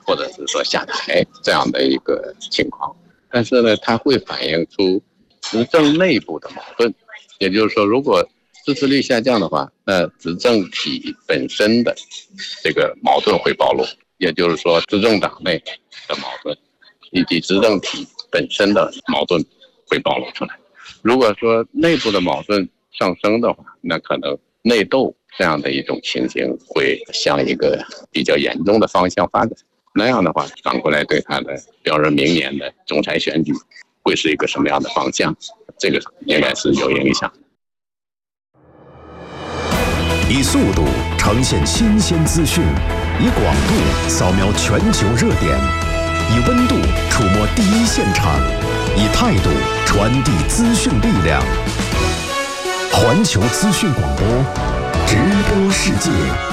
或者是说下台这样的一个情况。但是呢，它会反映出执政内部的矛盾，也就是说，如果支持率下降的话，那执政体本身的这个矛盾会暴露，也就是说，执政党内的矛盾以及执政体本身的矛盾会暴露出来。如果说内部的矛盾上升的话，那可能内斗这样的一种情形会向一个比较严重的方向发展。那样的话，反过来对他的，比方说明年的总裁选举会是一个什么样的方向，这个应该是有影响。 以速度呈现新鲜资讯，以广度扫描全球热点，以温度触摸第一现场，以态度传递资讯力量。环球资讯广播，直播世界。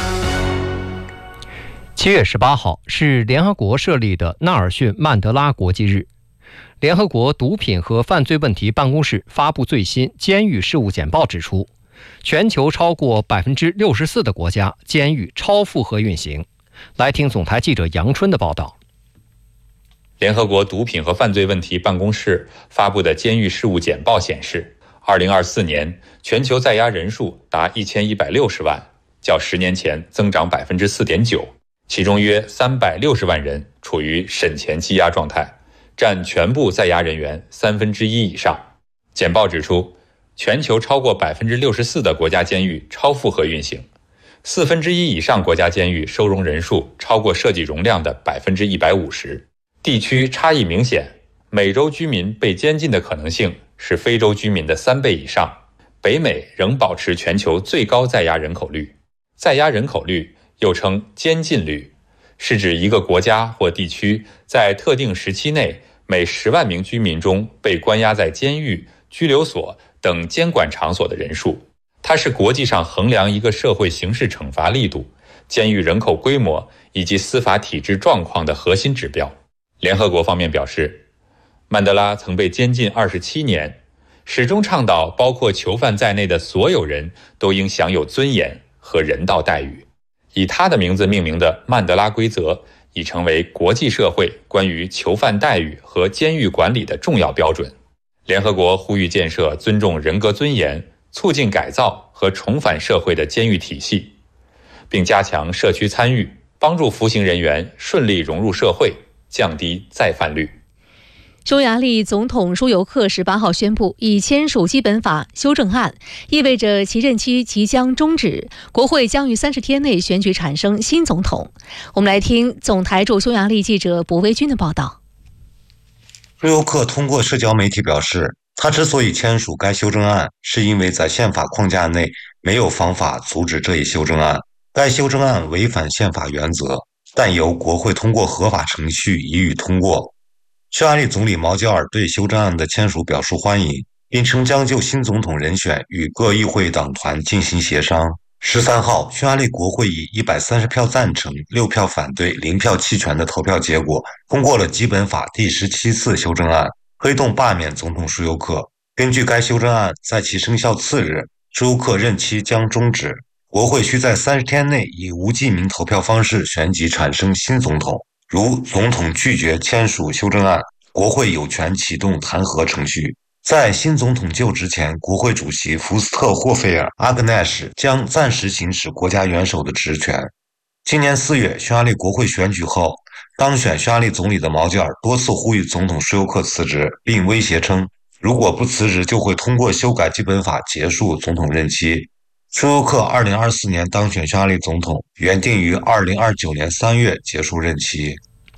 7月18号是联合国设立的纳尔逊·曼德拉国际日。联合国毒品和犯罪问题办公室发布最新监狱事务简报指出，全球超过64%的国家监狱超负荷运行。来听总台记者杨春的报道。 联合国毒品和犯罪问题办公室发布的监狱事务简报显示，2024年全球在押人数达1160万，较10年前增长 4.9%， 其中约360万人处于审前羁押状态，占全部在押人员1/3以上。简报指出，全球超过64%的国家监狱超负荷运行，1/4以上国家监狱收容人数超过设计容量的150%，地区差异明显。美洲居民被监禁的可能性是非洲居民的3倍以上。北美仍保持全球最高在押人口率。在押人口率又称监禁率，是指一个国家或地区在特定时期内每10万名居民中被关押在监狱、拘留所等监管场所的人数。它是国际上衡量一个社会刑事惩罚力度、监狱人口规模以及司法体制状况的核心指标。联合国方面表示，曼德拉曾被监禁27年，始终倡导包括囚犯在内的所有人都应享有尊严和人道待遇。以他的名字命名的曼德拉规则已成为国际社会关于囚犯待遇和监狱管理的重要标准。联合国呼吁建设尊重人格尊严、促进改造和重返社会的监狱体系，并加强社区参与，帮助服刑人员顺利融入社会，降低再犯率。 匈牙利总统舒尤克18号宣布，已签署基本法修正案，意味着其任期即将终止，国会将于30天内选举产生新总统。我们来听总台驻匈牙利记者博威军的报道。 舒尤克通过社交媒体表示，他之所以签署该修正案，是因为在宪法框架内没有方法阻止这一修正案。该修正案违反宪法原则，但由国会通过合法程序予以通过。匈牙利总理毛焦尔对修正案的签署表示欢迎，并称将就新总统人选与各议会党团进行协商。13号，匈牙利国会以130票赞成、6票反对、0票弃权的投票结果，通过了基本法第17次修正案，推动罢免总统舒尤克。根据该修正案，在其生效次日，舒尤克任期将终止。国会需在30天内以无记名投票方式选举产生新总统。如总统拒绝签署修正案，国会有权启动弹劾程序。在新总统就职前，国会主席福斯特·霍菲尔·阿格奈什将暂时行使国家元首的职权。今年4月，匈牙利国会选举后，当选匈牙利总理的毛焦尔多次呼吁总统舒尤克辞职，并威胁称，如果不辞职，就会通过修改基本法结束总统任期。舒尤克2024年当选匈牙利总统，原定于2029年3月结束任期。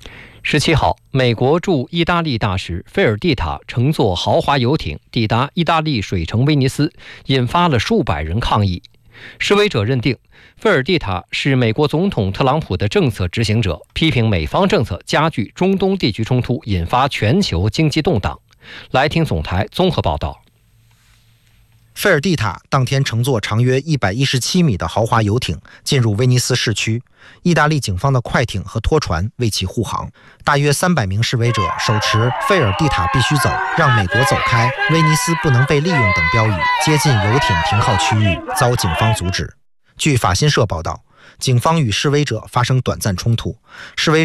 17号，美国驻意大利大使菲尔蒂塔乘坐豪华游艇抵达意大利水城威尼斯，引发了数百人抗议。示威者认定菲尔蒂塔是美国总统特朗普的政策执行者，批评美方政策加剧中东地区冲突，引发全球经济动荡。来听总台综合报道。 菲尔蒂塔当天乘坐长约117米的豪华游艇进入威尼斯市区，意大利警方的快艇和拖船为其护航。大约300名示威者手持“菲尔蒂塔必须走，让美国走开，威尼斯不能被利用”等标语接近游艇停靠区域，遭警方阻止。据法新社报道，警方与示威者发生短暂冲突，示威